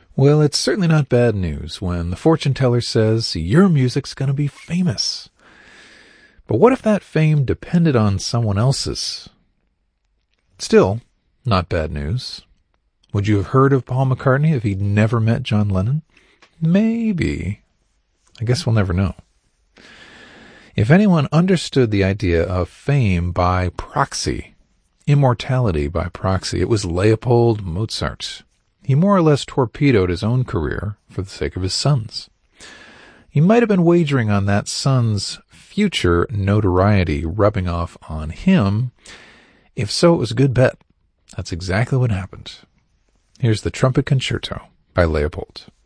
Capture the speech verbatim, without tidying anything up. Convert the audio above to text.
Well, it's certainly not bad news when the fortune teller says your music's going to be famous. But what if that fame depended on someone else's? Still, not bad news. Would you have heard of Paul McCartney if he'd never met John Lennon? Maybe. I guess we'll never know. If anyone understood the idea of fame by proxy, immortality by proxy, it was Leopold Mozart. He more or less torpedoed his own career for the sake of his sons. He might have been wagering on that son's future notoriety rubbing off on him. If so, it was a good bet. That's exactly what happened. Here's the Trumpet Concerto by Leopold.